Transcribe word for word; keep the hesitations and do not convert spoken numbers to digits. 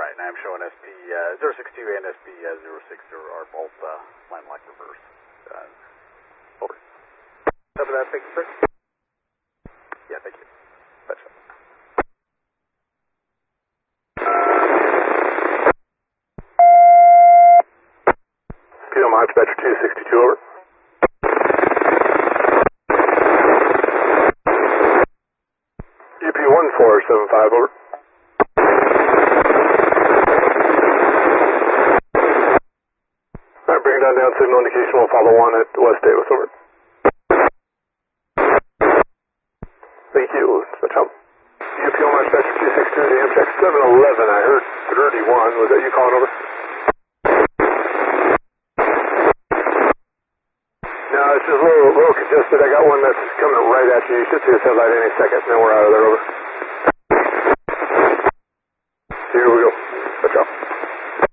Right, and I'm showing S P uh, zero six two and S P uh, zero six zero are both uh, landlocked reverse. Uh, over. Cover that, thank you, sir. Yeah, thank you. Gotcha. P M I Dispatcher two sixty-two, over. U P one four seven five, over. Alright, bring it down, down signal indication, we'll follow one at West Davis, over. Thank you, switch out. U P one Dispatcher two sixty-two to Amtrak seven eleven, I heard thirty-one, was that you calling, over? No, it's just a little, little congested, I got one that's coming right at you, you should see us headlight any second, and then we're out of there, over.